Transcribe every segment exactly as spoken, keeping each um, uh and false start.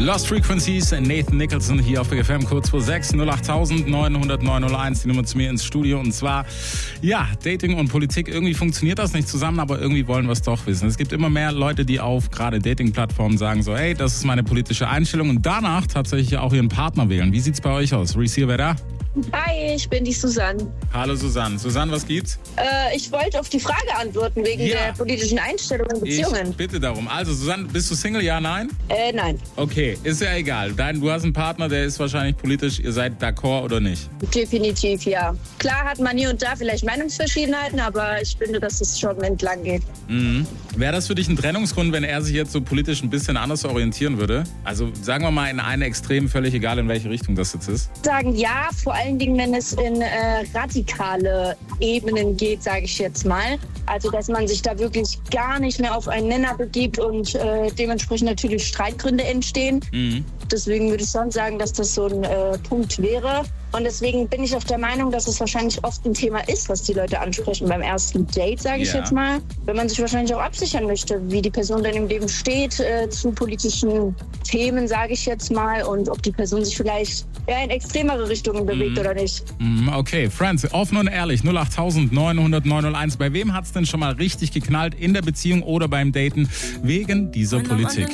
Lost Frequencies, Nathan Nicholson hier auf B F M, Code zwei sechs null acht neun null null neun null eins, die Nummer zu mir ins Studio. Und zwar, ja, Dating und Politik, irgendwie funktioniert das nicht zusammen, aber irgendwie wollen wir es doch wissen. Es gibt immer mehr Leute, die auf gerade Dating-Plattformen sagen so, hey, das ist meine politische Einstellung und danach tatsächlich auch ihren Partner wählen. Wie sieht's bei euch aus? Reese, wer da? Hi, ich bin die Susanne. Hallo Susanne. Susanne, was gibt's? Äh, ich wollte auf die Frage antworten wegen ja. der politischen Einstellung in Beziehungen. Ich bitte darum. Also Susanne, bist du Single? Ja, nein? Äh, nein. Okay, ist ja egal. Dein, du hast einen Partner, der ist wahrscheinlich politisch, ihr seid d'accord oder nicht? Definitiv, ja. Klar hat man hier und da vielleicht Meinungsverschiedenheiten, aber ich finde, dass es schon entlang geht. Mhm. Wäre das für dich ein Trennungsgrund, wenn er sich jetzt so politisch ein bisschen anders orientieren würde? Also sagen wir mal in eine Extrem, völlig egal in welche Richtung das jetzt ist. Sagen ja, vor allen Dingen, wenn es in äh, radikale Ebenen geht, sage ich jetzt mal. Also, dass man sich da wirklich gar nicht mehr auf einen Nenner begibt und äh, dementsprechend natürlich Streitgründe entstehen. Mhm. Deswegen würde ich schon sagen, dass das so ein äh, Punkt wäre. Und deswegen bin ich auch der Meinung, dass es wahrscheinlich oft ein Thema ist, was die Leute ansprechen beim ersten Date, sage ich ja. jetzt mal. Wenn man sich wahrscheinlich auch absichern möchte, wie die Person dann im Leben steht äh, zu politischen Themen, sage ich jetzt mal. Und ob die Person sich vielleicht eher in extremere Richtungen bewegt mhm. oder nicht. Okay, Friends, offen und ehrlich, null acht neun null null neun null eins. Bei wem hat's denn schon mal richtig geknallt in der Beziehung oder beim Daten wegen dieser Politik?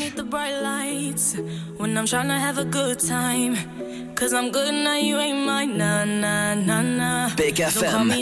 Cause I'm good now, you ain't mine, nah, nah, nah, nah. Big F M.